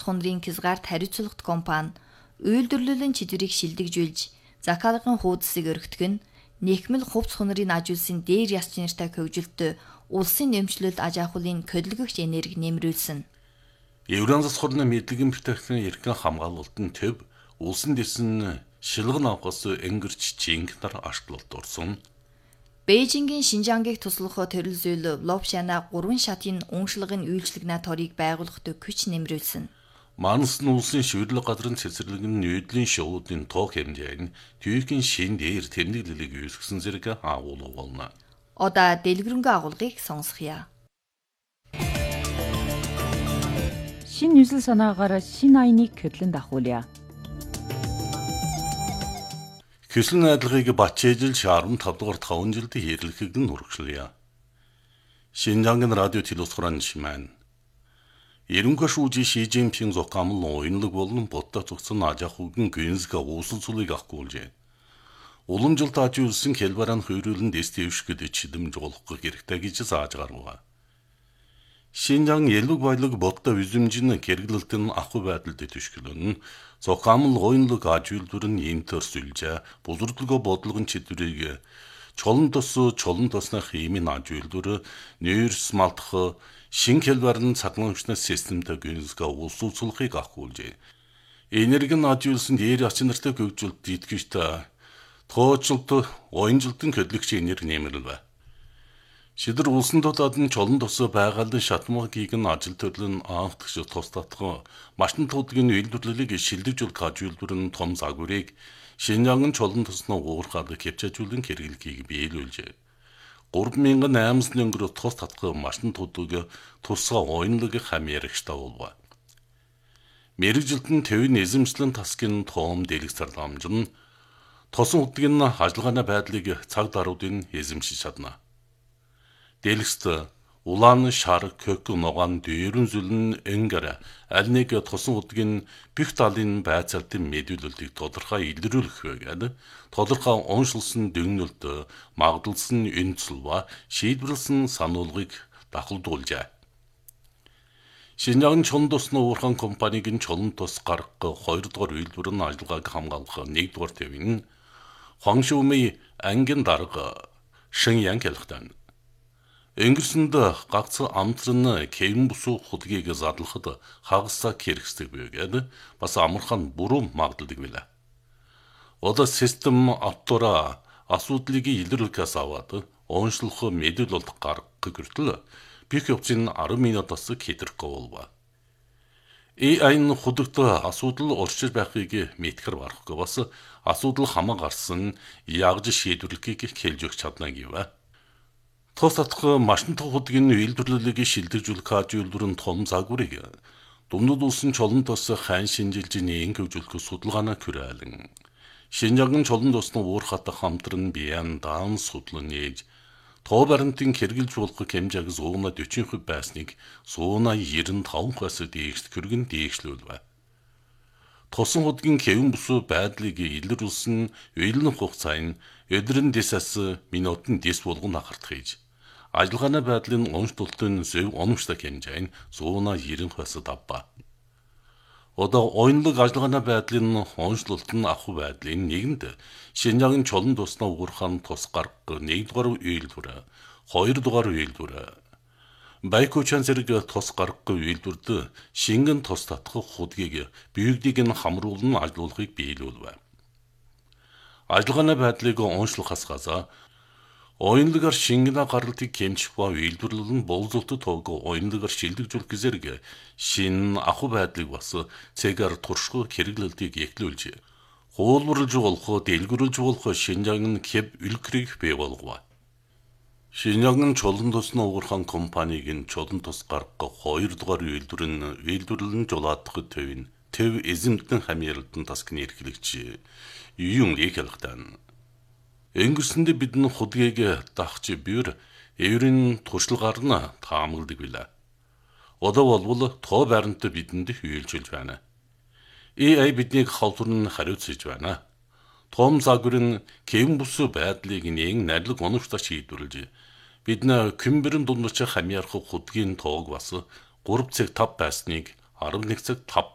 хондрын Кизгарт хариуцлагат компани үйлдвэрлэлийн чиглэлийг шилдэгжүүлж, захиалгын хуудсыг өргөтгөх нь нийгмэл хувцс хонрын аж үйлсийн дээр яс чинартай хөгжилтөд улсын нэмшлэлд аж ахуйлын хөдөлгөгч энерги нэмрүүлсэн. Еврон засварны мэдлэгийн бүтээгдэхүүн эрхэн хамгаалалтын төв улсын дэсэн шилгэн авахаас энгэрч чингнар ашиглалт орсон. Бээжингийн Шинжаангийг туслах төрөл зүйл Ловшана 3 шатын уншлагын үйлчлэгнэ торыг байгуулахад хүч нэмрүүлсэн. Манс нь улсын шивэрлэг газрын цэцэрлэгэн нүүдлийн шуудын тоог хэмжээг нь төвийн шин дээр тэмдэглэлийг үүсгэсэн зэрэг агуулга болно. Одоо дэлгэрэнгүй агуулгыг сонсгоё. Шин 뉴сэл санаагаар шин айныг хөдлөнд ахуулъя. Хүсэл найдлагыг Батчээжил 15 дугаар 5 жилд хийрлэхийг нь хүргэлээ. Шинжаангийн радио телевизорын шимэн. Ерөнхий шүүжи Ши Жинпинг зохиомл уянлаг болон бодтой зогсон аж ахуйн гүнзгий ууслцуулыг ахгүйжээ. Уламжилт аж үйлсэн хэлбарaan хөрүүлэн дэстившгэд чидэмж олох хэрэгтэй гэж зааж гаргав. Шинжаан ялбаг баялаг бодтой үзэмжин хэрэглэлтэн ахуй байдалд төшгөлөн зохиомл уянлаг аж үйлдвэрн интерсүлжээ бузурдлого бодлогын чидрийг чолон тосны химийн аж үйлдвэр нейрс малтах шин хэлбарын цагмагчнаас системтэй гүнзгий ууслцуулахыг ахгүйжээ. Энерги аж үйлсэн дээр ач нартай хөгжилт итгэжтэй тооцолт уянжилтын хөдөлгөгч энерги нэмэрлэв. Шидэр улсын дотоод нь чолон тосоо байгалийн шатмагыг нь ажил төрлөн анхдагч тус татган машин туудгийн үйлдвэрлэлийг шилдэгжүүлэх аж үйлдвэрийн том загварыг Шинжаан чолон тосноо уурхаад хэмжээжүүлэн хэрэглэхийг биелүүлжээ. 3800 өнгөрөө тус татган машин туудыг тусгай уянлаг хамьярагчтай болов. Мэргэжилтэн төвийн эзэмшлэн тасгийн том дэлгэц зарламжин тосон удгийн ажиллагааны байдлыг цаг даруйдын эзэмшиж чадна. Дэлгэцт улаан шар кök ногоон дээрэн зүлэн энгэр аль нэг тосон удгийн бүх талын байцаалтын мэдүүлэлтийг тодорхой илрүүлэх байгаад тодорхой оншилсан дүгнэлт магадalsan энцэлва шийдвэрлсэн сануулгыг давхалдуулжээ. Шинжаан чолон тосны уурхайн компаниг нь чолон тос гарах 2 дугаар үйлдвэр нь ажиллагааг хамгаалах 1 дугаар төвийн Хуаншумэй ангийн дарга Шэньян хэлхтэн. Өнгөрсөнд гагц амтрын кэвэн бусуу худгийг задлахад хагасаа хэрэгсдэг байгаад бас амархан бүрэн магадalдаг байлаа. Одоо систем автора асуудлыг илрүүлэхээс аваад онцлох мэдээлэл гаргах гэртэл бих явцын 10 минутаас хэтрэхгүй болов. AI-н худагт асуудал уршиж байхыг мэдхэр барахгүй бас асуудал хамаа гарсан ягж шийдвэрлэхийг хэлж өгч чадна гэв. Тус татах машин худгийн үйлдвэрлэлийг шилдэгжүүлэх аж үйлдвэрийн том загварыг Дундад улсын чолон тос хайн шинжилж нээн хөгжүүлэх судалгаанаа хүрээлэн Шинжаан чолон тосны уурхат хамтран биеан даан судлан нээж тоо баримтын хэрэгжилж болох хэмжээг 140% байсныг 195%-аас дээш хүргэн дээшлүүлв. Тосон худгийн кэвэн бусуу байдлыг илрүүлсэн уйлын хугацаанд өдрийн дэсээс минутын дэс болгон хахарт хийж ажиллагааны байдлын онцлолтын зөв оновчтой хэмжээ нь 190%-аас давбаа. Одоо уянлаг ажиллагааны байдлын онцлолт нь ахуй байдлын нэгэнд Шинжаан чолон тосноо уурхаан тус гарах 1 дугаар үйлдвэр, 2 дугаар үйлдвэр, Байкучан зэрэг тус гарах үйлдвэрд шингэн тус татах худгийг биеийг нь хамруулан ажиллуулахыг биелүүлв. Ажиллагааны байдлыг онцлохоос гадна уянлагаар шингэнэ гаргалтыг хэмжих ба үйлдвэрлэл нь болзолтод тоог уянлагаар шилдэгжүүлэх зэрэг шин ахуй байдлыг бас цэгээр туршгүй хэрэглэлтийг эхлүүлж хуулбарлаж болох, дэлгэрүүлж болох Шинжаан хэв үлгэрийг бий болгов. Шинжаан чолон тосны уурхайн компаниг нь чолон тос гарах 2 дугаар үйлдвэрлэл нь жулаадах төвийн төв эзэмтэн хамьяалтан тасгны эрхлэгч юун хэлхтэн. Өнгөрсөнд бидний худгийг дагч бээр эврийн туршлагаар нь таамагладаг билээ. Одоо болвол тоо байранд бидэнд хүйэлжүүлж байна. AI биднийг хавтарн хариуцж байна. Том загварын кэвэн бусуу байдлыг нээн нарилга оновчтой шийдвэрлэж бидний кэмбэрэн дундч хамьяарах худгийн тоог бас 3 цаг 5 байсныг 11 цаг 5